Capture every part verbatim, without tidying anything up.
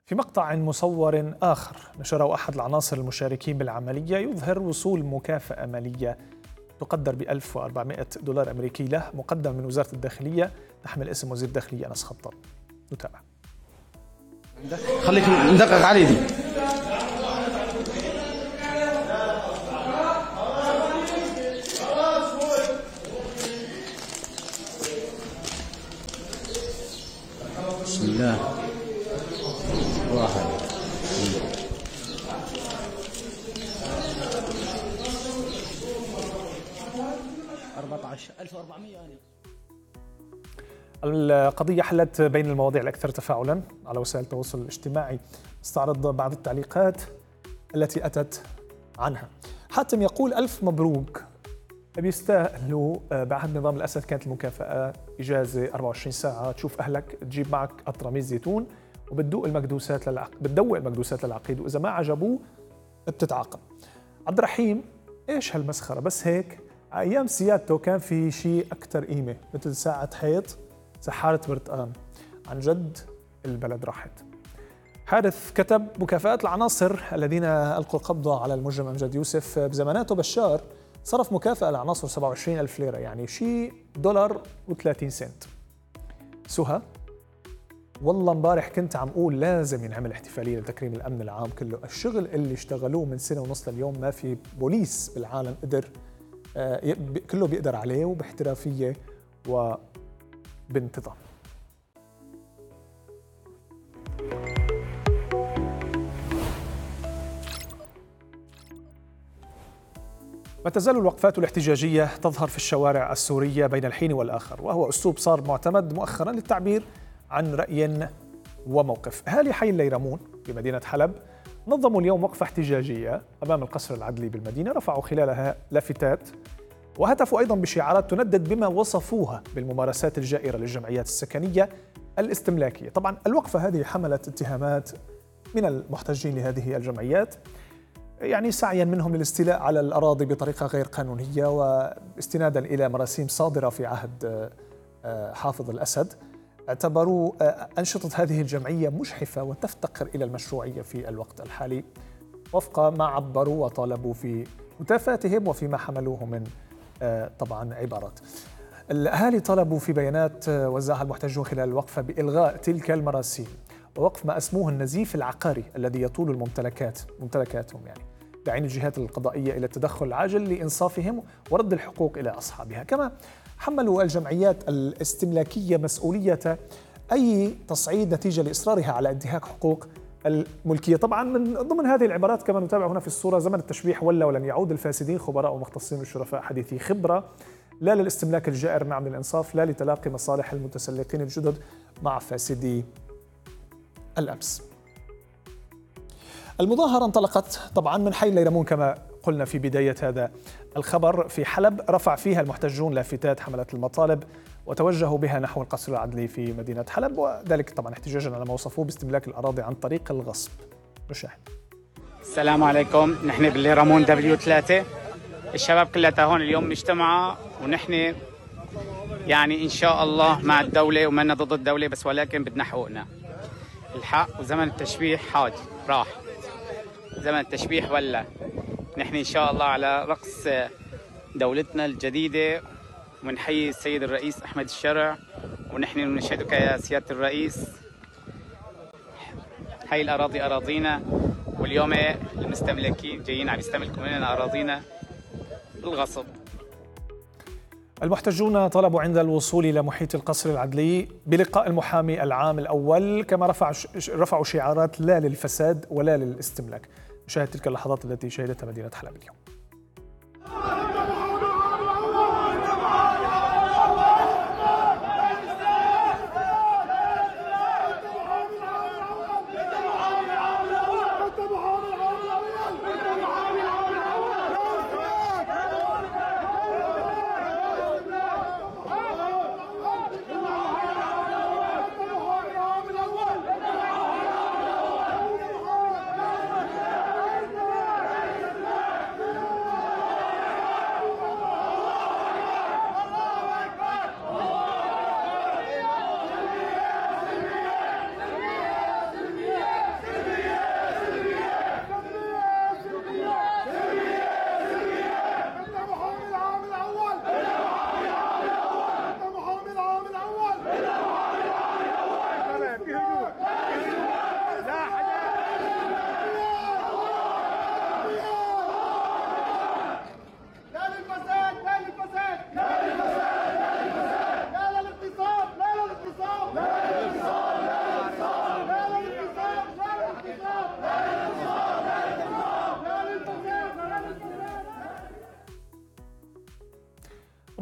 في مقطع مصور آخر نشره أحد العناصر المشاركين بالعملية يظهر وصول مكافأة مالية تقدر ب ألف وأربعمائة دولار أمريكي له، مقدم من وزارة الداخلية تحمل اسم وزير الداخلية أنس خطاب. نتابع. خليك ندقق علي دي. بسم الله. واحد أربعة عشر ألف وأربعمائة يعني. القضية حلت بين المواضيع الأكثر تفاعلاً على وسائل التواصل الاجتماعي. استعرض بعض التعليقات التي أتت عنها. حاتم يقول: ألف مبروك، بيستاهلوا. بعهد نظام الأسد كانت المكافأة إجازة أربعة وعشرين ساعة، تشوف أهلك، تجيب معك قطرة زيتون وبتدوق المكدوسات للعقيد، بتدوق المكدوسات للعقيد، وإذا ما عجبوه بتتعاقب. عبد الرحيم: إيش هالمسخرة؟ بس هيك أيام سيادته كان في شيء أكثر قيمة، مثل ساعة حيط، سحارة برتقان. عن جد البلد راحت. حارث كتب: مكافآت العناصر الذين ألقوا القبض على المجرم أمجد يوسف. بزماناته بشار صرف مكافأة لعناصر سبعة وعشرين ألف ليرة، يعني شيء دولار وثلاثين سنت. سهى: والله امبارح كنت عم أقول لازم ينعمل احتفالية لتكريم الأمن العام كله. الشغل اللي اشتغلوه من سنة ونص لليوم ما في بوليس بالعالم قدر آه كله بيقدر عليه، وباحترافية وبانتظام. ما تزال الوقفات الاحتجاجية تظهر في الشوارع السورية بين الحين والآخر، وهو أسلوب صار معتمد مؤخرا للتعبير عن رأي وموقف. أهالي حي الليرمون بمدينة حلب نظموا اليوم وقفة احتجاجية أمام القصر العدلي بالمدينة، رفعوا خلالها لافتات وهتفوا أيضا بشعارات تندد بما وصفوها بالممارسات الجائرة للجمعيات السكنية الاستملاكية. طبعا الوقفة هذه حملت اتهامات من المحتجين لهذه الجمعيات، يعني سعيا منهم للاستيلاء على الأراضي بطريقة غير قانونية، واستنادا إلى مراسيم صادرة في عهد حافظ الأسد. اعتبروا أنشطة هذه الجمعية مجحفة وتفتقر إلى المشروعية في الوقت الحالي، وفق ما عبروا وطالبوا في هتافاتهم وفيما حملوه من طبعا عبارات. الأهالي طلبوا في بيانات وزعها المحتجون خلال الوقفة بإلغاء تلك المراسيم ووقف ما أسموه النزيف العقاري الذي يطول الممتلكات ممتلكاتهم، يعني داعين الجهات القضائية إلى التدخل العاجل لإنصافهم ورد الحقوق إلى أصحابها. كما حملوا الجمعيات الاستملاكية مسؤولية أي تصعيد نتيجة لإصرارها على انتهاك حقوق الملكية. طبعا من ضمن هذه العبارات كما نتابع هنا في الصورة: زمن التشبيح ولا ولن يعود، الفاسدين خبراء ومختصين والشرفاء حديثي خبرة، لا للاستملاك الجائر نعم للإنصاف، لا لتلاقي مصالح المتسلقين الجدد مع فاسدي الأمس. المظاهرة انطلقت طبعا من حي الليرمون كما قلنا في بداية هذا الخبر في حلب، رفع فيها المحتجون لافتات حملت المطالب وتوجهوا بها نحو القصر العدلي في مدينة حلب، وذلك طبعا احتجاجا على ما وصفوه باستملاك الأراضي عن طريق الغصب. نشاهد. السلام عليكم، نحن بالليرمون دبليو ثلاثة، الشباب كلها هون اليوم مجتمعة، ونحن يعني إن شاء الله مع الدولة ومنا ضد الدولة، بس ولكن بدنا حقوقنا الحق. وزمن التشبيح حاج راح، زمن التشبيح ولا. نحن إن شاء الله على رأس دولتنا الجديدة، ونحيي السيد الرئيس أحمد الشرع، ونحن نشهدك يا سيادة الرئيس. هاي الأراضي أراضينا، واليوم المستملكين جايين عم يستملكوا مننا أراضينا بالغصب. المحتجون طلبوا عند الوصول إلى محيط القصر العدلي بلقاء المحامي العام الأول، كما رفعوا رفعوا شعارات لا للفساد ولا للاستملاك. نشاهد تلك اللحظات التي شهدتها مدينة حلب اليوم.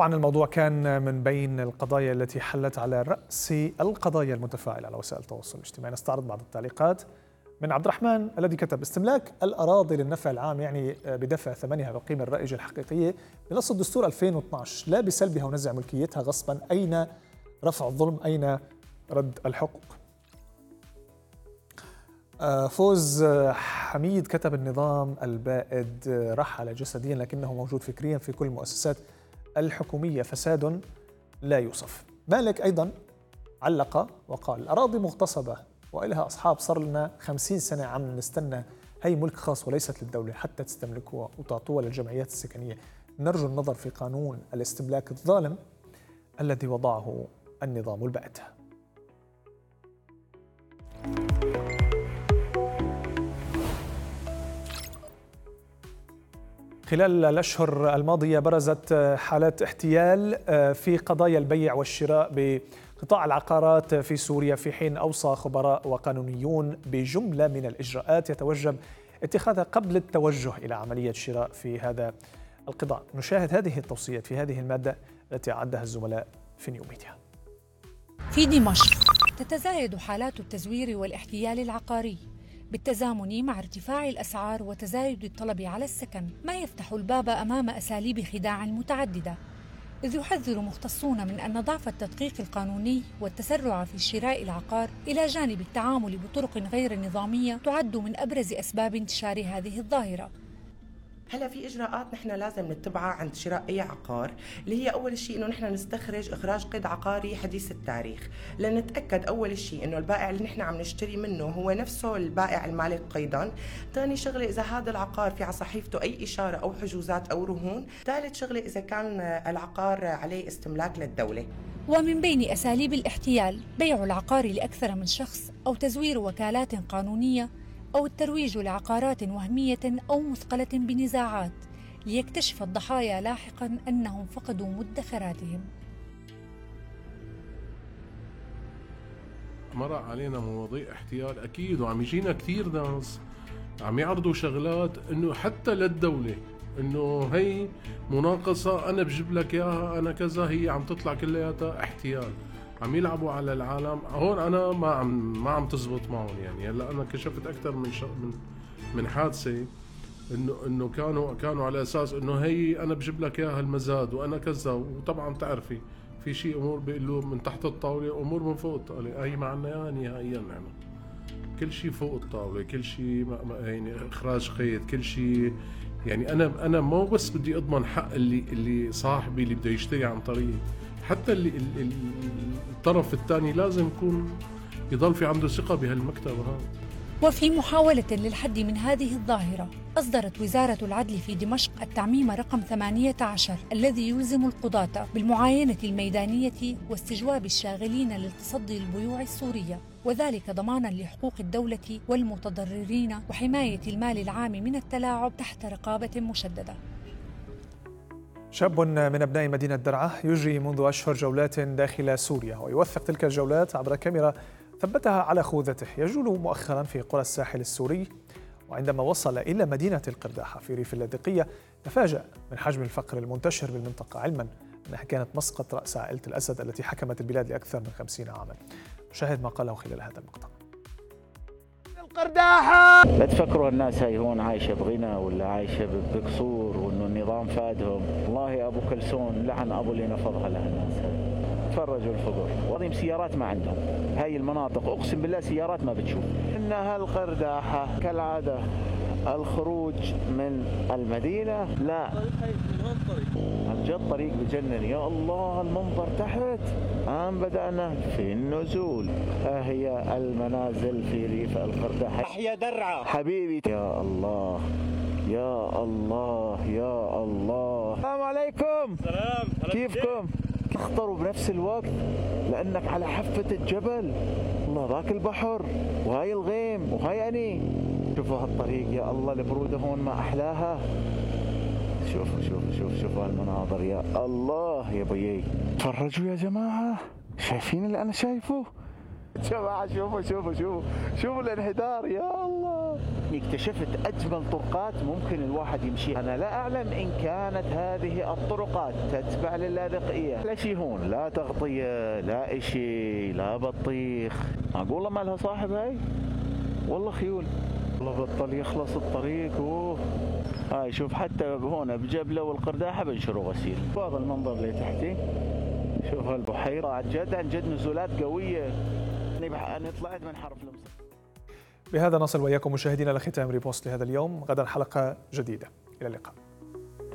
طبعا الموضوع كان من بين القضايا التي حلت على رأس القضايا المتفاعلة على وسائل التواصل الاجتماعي. نستعرض بعض التعليقات من عبد الرحمن الذي كتب: استملاك الأراضي للنفع العام يعني بدفع ثمنها بالقيمة الرائجة الحقيقية بنص الدستور ألفين واثني عشر، لا بسلبها ونزع ملكيتها غصبا. أين رفع الظلم؟ أين رد الحقوق؟ فوز حميد كتب: النظام البائد رحل جسديا لكنه موجود فكريا في كل المؤسسات الحكومية، فساد لا يوصف. مالك أيضا علق وقال: الأراضي مغتصبة وإلها أصحاب، صار لنا خمسين سنة عم نستنى، هي ملك خاص وليست للدولة حتى تستملكوها وتعطوها للجمعيات السكنية. نرجو النظر في قانون الاستملاك الظالم الذي وضعه النظام البائد. خلال الأشهر الماضية برزت حالات احتيال في قضايا البيع والشراء بقطاع العقارات في سوريا، في حين أوصى خبراء وقانونيون بجملة من الإجراءات يتوجب اتخاذها قبل التوجه إلى عملية شراء في هذا القطاع. نشاهد هذه التوصيات في هذه المادة التي أعدها الزملاء في نيو ميديا. في دمشق تتزايد حالات التزوير والاحتيال العقاري بالتزامن مع ارتفاع الأسعار وتزايد الطلب على السكن، ما يفتح الباب أمام أساليب خداع متعددة. إذ يحذر مختصون من أن ضعف التدقيق القانوني والتسرع في شراء العقار إلى جانب التعامل بطرق غير نظامية تعد من أبرز أسباب انتشار هذه الظاهرة. هلا في اجراءات نحن لازم نتبعها عند شراء اي عقار، اللي هي اول شيء انه نحن نستخرج اخراج قيد عقاري حديث التاريخ، لنتاكد اول شيء انه البائع اللي نحن عم نشتري منه هو نفسه البائع المالك قيدا. ثاني شغله اذا هذا العقار في على صحيفته اي اشاره او حجوزات او رهون. ثالث شغله اذا كان العقار عليه استملاك للدوله. ومن بين اساليب الاحتيال بيع العقار لاكثر من شخص، او تزوير وكالات قانونيه، أو الترويج لعقارات وهمية أو مثقلة بنزاعات، ليكتشف الضحايا لاحقاً أنهم فقدوا مدخراتهم. مرق علينا مواضيع احتيال أكيد، وعم يجينا كثير ناس عم يعرضوا شغلات إنه حتى للدولة، إنه هي مناقصة أنا بجيب لك إياها أنا كذا، هي عم تطلع كلياتها احتيال. عم يلعبوا على العالم. هون انا ما عم ما عم تزبط معهم. يعني هلا انا كشفت اكثر من ش... من من حادثه انه انه كانوا كانوا على اساس انه هي انا بجيب لك اياها المزاد وانا كذا. وطبعا بتعرفي في شيء امور بيقولوا من تحت الطاوله، امور من فوق الطاوله. هي ما عندنا اياها نهائيا. نحن كل شيء فوق الطاوله، كل شيء يعني اخراج قيد، كل شيء. يعني انا انا مو بس بدي اضمن حق اللي اللي صاحبي اللي بده يشتري عن طريقي، حتى اللي الطرف الثاني لازم يكون يضل في عنده ثقة بهالمكتب هذا. وفي محاولة للحد من هذه الظاهرة، أصدرت وزارة العدل في دمشق التعميم رقم ثمانية عشر الذي يلزم القضاة بالمعاينة الميدانية واستجواب الشاغلين للتصدي للبيوع السورية، وذلك ضمانا لحقوق الدولة والمتضررين وحماية المال العام من التلاعب تحت رقابة مشددة. شاب من أبناء مدينة درعا يجري منذ أشهر جولات داخل سوريا، ويوثق تلك الجولات عبر كاميرا ثبتها على خوذته. يجول مؤخرا في قرى الساحل السوري، وعندما وصل إلى مدينة القرداحة في ريف اللاذقية تفاجأ من حجم الفقر المنتشر بالمنطقة، علما أنها كانت مسقط رأس عائلة الأسد التي حكمت البلاد لأكثر من خمسين عاما. نشاهد ما قاله خلال هذا المقطع. القرداحة لا تفكروا الناس هاي هون عايشة بغنى ولا عايشة بقصور وانه النظام فادهم. والله ابو كلسون لعن ابو اللي نفضها لهالناس هاي. تفرجوا الفقر، وضيم سيارات ما عندهم. هاي المناطق اقسم بالله سيارات ما بتشوف. ان هالقرداحة كالعادة الخروج من المدينة لا عن جد طريق بجنن. يا الله المنظر تحت. الآن بدأنا في النزول. ها هي المنازل في ريف القرداحة. أحيا درعا حبيبي. يا الله يا الله يا الله. السلام عليكم. سلام. كيفكم؟ تخطروا بنفس الوقت لأنك على حافة الجبل. الله ذاك البحر وهاي الغيم وهاي أني. شوفوا هالطريق يا الله البرودة هون ما أحلاها. شوفوا شوفوا شوفوا شوفوا هالمناظر يا الله يا بيي. تفرجوا يا جماعة، شايفين اللي أنا شايفه؟ جماعة شوفوا شوفوا شوفوا شوفوا الانحدار يا الله. اكتشفت أجمل طرقات ممكن الواحد يمشيها. أنا لا أعلم إن كانت هذه الطرقات تتبع للاذقية. لا شي هون، لا تغطية، لا إشي، لا بطيخ. معقولة ما لها صاحب هاي؟ والله خيول. والله بطل يخلص الطريق. أوه. هاي شوف حتى هون بجبلة والقرداحة بنشروا غسيل. هذا المنظر اللي تحتي، شوف هالبحيرة عن جد عن جد نزولات قوية. أنا طلعت من حرف لمسة. بهذا نصل وإياكم مشاهدينا لختام ريبوست لهذا اليوم. غدا حلقة جديدة، إلى اللقاء.